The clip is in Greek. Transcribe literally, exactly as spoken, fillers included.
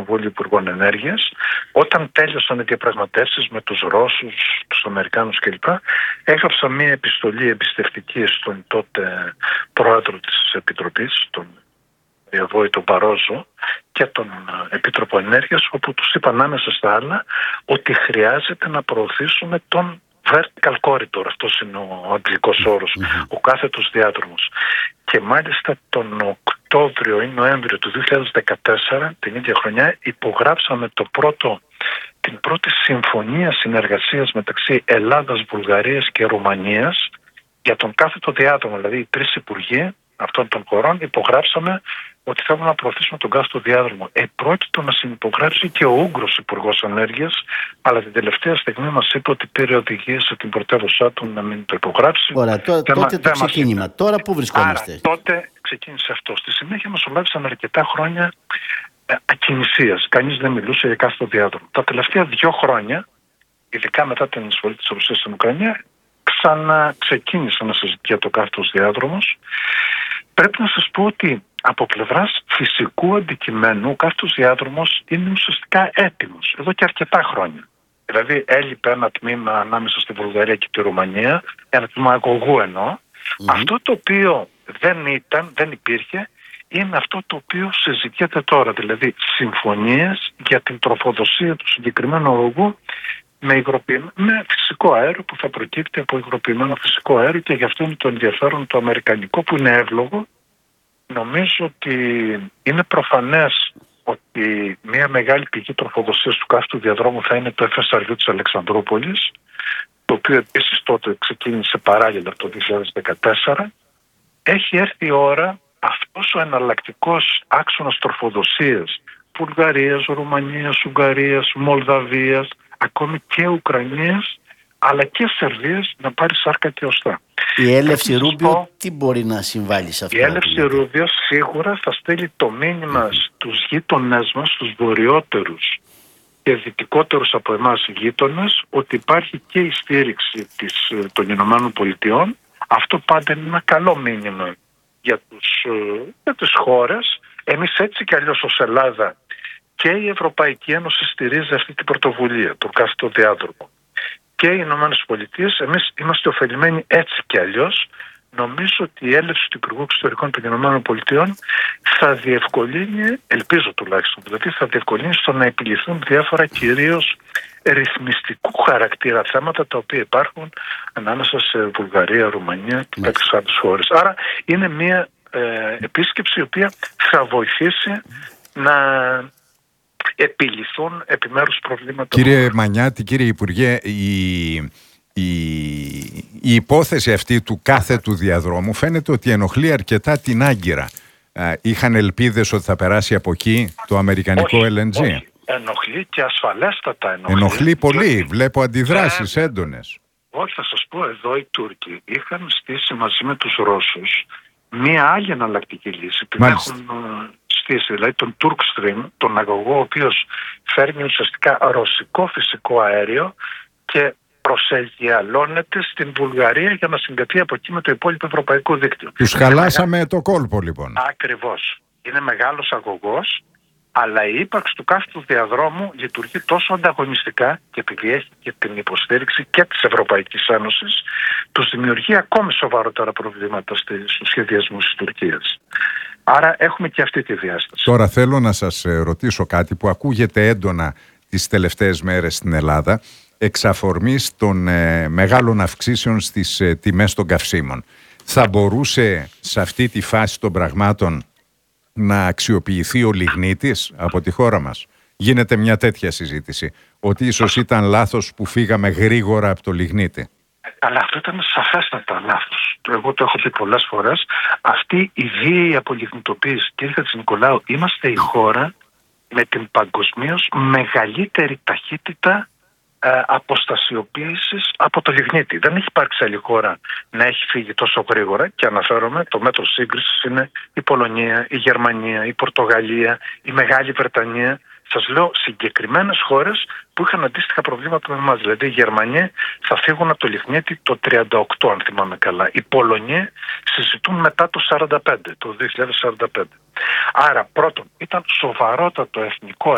Συμβούλιο Υπουργών Ενέργειας. Όταν τέλειωσαν οι διαπραγματεύσεις με τους Ρώσους, τους Αμερικάνους κλπ, έγραψα μία επιστολή εμπιστευτική στον τότε πρόεδρο της Επιτροπής, τον διαβόητο Μπαρόζο, και τον Επίτροπο Ενέργειας, όπου τους είπα ανάμεσα στα άλλα ότι χρειάζεται να προωθήσουμε τον vertical corridor, αυτός είναι ο αγγλικός όρος, mm-hmm. ο κάθετος διάδρομος. Και μάλιστα τον Οκτώβριο ή Νοέμβριο του δύο χιλιάδες δεκατέσσερα, την ίδια χρονιά, υπογράψαμε το πρώτο, την πρώτη συμφωνία συνεργασίας μεταξύ Ελλάδας, Βουλγαρίας και Ρουμανίας για τον κάθετο διάδρομο. Δηλαδή οι τρεις υπουργοί αυτών των χωρών υπογράψαμε ότι θέλουμε να προωθήσουμε τον κάθετο διάδρομο. Επρόκειτο να συνυπογράψει και ο Ούγγρος Υπουργός Ενέργειας, αλλά την τελευταία στιγμή μας είπε ότι πήρε οδηγίες σε την πρωτεύουσά του να μην το υπογράψει. Ωραία, τότε, τότε το ξεκίνημα. Τώρα πού βρισκόμαστε? Άρα, τότε ξεκίνησε αυτό. Στη συνέχεια μας ολάβησαν αρκετά χρόνια ε, ακινησίας. Κανείς δεν μιλούσε για κάθετο διάδρομο. Τα τελευταία δύο χρόνια, ειδικά μετά την εισβολή της Ρωσίας στην Ουκρανία, ξαναξεκίνησε να συζητεί για το κάθετος διάδρομος. Πρέπει να σας πω ότι από πλευράς φυσικού αντικειμένου ο κάθετος διάδρομος είναι ουσιαστικά έτοιμος εδώ και αρκετά χρόνια. Δηλαδή έλειπε ένα τμήμα ανάμεσα στη Βουλγαρία και τη Ρουμανία, ένα τμήμα αγωγού εννοώ. Mm-hmm. Αυτό το οποίο δεν ήταν, δεν υπήρχε, είναι αυτό το οποίο συζητιέται τώρα. Δηλαδή συμφωνίες για την τροφοδοσία του συγκεκριμένου αγωγού με, με φυσικό αέριο που θα προκύπτει από υγροποιημένο φυσικό αέριο, και γι' αυτό είναι το ενδιαφέρον το αμερικανικό, που είναι εύλογο. Νομίζω ότι είναι προφανές ότι μια μεγάλη πηγή τροφοδοσίας του κάθετου διαδρόμου θα είναι το εφ ες αρ γιου της Αλεξανδρούπολης, το οποίο επίσης τότε ξεκίνησε παράλληλα το δύο χιλιάδες δεκατέσσερα. Έχει έρθει η ώρα αυτός ο εναλλακτικός άξονας τροφοδοσίας Βουλγαρίας, Ρουμανίας, Ουγγαρίας, Μολδαβίας, ακόμη και Ουκρανίας, αλλά και Σερβίας να πάρει σάρκα και οστά. Η έλευση Ρούμπιο τι μπορεί να συμβάλλει σε αυτό? Η έλευση Ρούμπιο σίγουρα θα στείλει το μήνυμα mm. στους γείτονές μας, στους βορειότερους και δυτικότερους από εμάς γείτονες, ότι υπάρχει και η στήριξη της, των Ηνωμένων Πολιτειών. Αυτό πάντα είναι ένα καλό μήνυμα για, τους, για τις χώρες. Εμείς έτσι κι αλλιώς ως Ελλάδα και η Ευρωπαϊκή Ένωση στηρίζει αυτή την πρωτοβουλία, το κάθετο διάδρομο. Και οι Ηνωμένες Πολιτείες, εμείς είμαστε ωφελημένοι έτσι κι αλλιώς. Νομίζω ότι η έλευση του Υπουργού Εξωτερικών των Ηνωμένων Πολιτειών θα διευκολύνει, ελπίζω τουλάχιστον, δηλαδή θα διευκολύνει στο να επιληθούν διάφορα κυρίως ρυθμιστικού χαρακτήρα θέματα τα οποία υπάρχουν ανάμεσα σε Βουλγαρία, Ρουμανία και κάποιες άλλες χώρες. Άρα είναι μια ε, επίσκεψη η οποία θα βοηθήσει να επιληθούν επιμέρους προβλήματα. Κύριε Μανιάτη, κύριε Υπουργέ, η, η, η υπόθεση αυτή του κάθετου διαδρόμου φαίνεται ότι ενοχλεί αρκετά την Άγκυρα. Είχαν ελπίδες ότι θα περάσει από εκεί το αμερικανικό όχι, ελ εν τζι? Όχι. Ενοχλεί και ασφαλέστατα ενοχλεί. Ενοχλεί πολύ. Βλέπω αντιδράσεις ε, έντονες. Όχι, θα σας πω, εδώ οι Τούρκοι είχαν στήσει μαζί με τους Ρώσους μία άλλη εναλλακτική λύση. Την έχουν στήσει, δηλαδή τον Turkstream, τον αγωγό ο οποίος φέρνει ουσιαστικά ρωσικό φυσικό αέριο και προσεγγιαλώνεται στην Βουλγαρία για να συγκατεί από εκεί με το υπόλοιπο ευρωπαϊκό δίκτυο. Τους χαλάσαμε μεγα... το κόλπο λοιπόν. Ακριβώς. Είναι μεγάλος αγωγός, αλλά η ύπαρξη του κάθετου διαδρόμου λειτουργεί τόσο ανταγωνιστικά, και επειδή έχει και την υποστήριξη και της Ευρωπαϊκής Ένωσης, τους δημιουργεί ακόμη σοβαρότερα προβλήματα στους σχεδιασμούς της Τουρκίας. Άρα έχουμε και αυτή τη διάσταση. Τώρα θέλω να σας ρωτήσω κάτι που ακούγεται έντονα τις τελευταίες μέρες στην Ελλάδα, εξ αφορμής των ε, μεγάλων αυξήσεων στις ε, τιμές των καυσίμων. Θα μπορούσε σε αυτή τη φάση των πραγμάτων να αξιοποιηθεί ο λιγνίτης από τη χώρα μας? Γίνεται μια τέτοια συζήτηση, ότι ίσως ήταν λάθος που φύγαμε γρήγορα από το λιγνίτη. Αλλά αυτό ήταν σαφέστατα λάθος. Εγώ το έχω πει πολλές φορές. Αυτή η βίαιη απολιγνητοποίηση, κύριε Χατζηνικολάου, είμαστε η χώρα με την παγκοσμίως μεγαλύτερη ταχύτητα ε, αποστασιοποίησης από το λιγνίτη. Δεν έχει υπάρξει άλλη χώρα να έχει φύγει τόσο γρήγορα, και αναφέρομαι, το μέτρο σύγκρισης είναι η Πολωνία, η Γερμανία, η Πορτογαλία, η Μεγάλη Βρετανία. Σας λέω συγκεκριμένες χώρες που είχαν αντίστοιχα προβλήματα με εμάς. Δηλαδή η Γερμανία θα φύγουν από το λιγνίτη το τριάντα οκτώ, αν θυμάμαι καλά. Οι Πολωνία συζητούν μετά το σαράντα πέντε, το δύο χιλιάδες σαράντα πέντε. Άρα πρώτον ήταν σοβαρότατο εθνικό